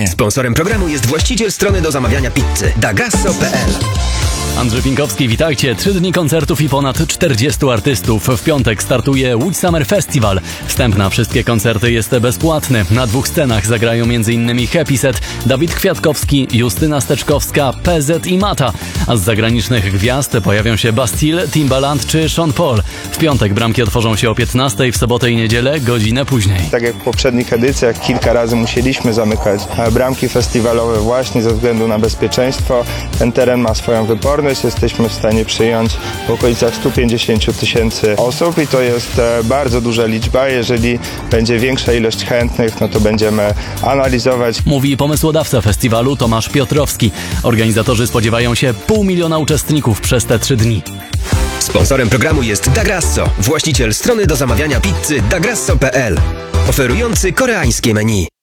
pięknie. Sponsorem programu jest właściciel strony do zamawiania pizzy dagasso.pl. Andrzej Pinkowski, witajcie. 3 dni koncertów i ponad 40 artystów. W piątek startuje Łódź Summer Festival. Wstęp na wszystkie koncerty jest bezpłatny. Na 2 scenach zagrają m.in. Happy Set, Dawid Kwiatkowski, Justyna Steczkowska, PZ i Mata. A z zagranicznych gwiazd pojawią się Bastille, Timbaland czy Sean Paul. W piątek bramki otworzą się o 15, w sobotę i niedzielę godzinę później. Tak jak w poprzednich edycjach, kilka razy musieliśmy zamykać bramki festiwalowe właśnie ze względu na bezpieczeństwo. Ten teren ma swoją wyporność. Jesteśmy w stanie przyjąć w okolicach 150 000 osób i to jest bardzo duża liczba. Jeżeli będzie większa ilość chętnych, no to będziemy analizować. Mówi pomysłodawca festiwalu Tomasz Piotrowski. Organizatorzy spodziewają się 500 000 uczestników przez te 3 dni. Sponsorem programu jest Dagasso, właściciel strony do zamawiania pizzy dagasso.pl, oferujący koreańskie menu.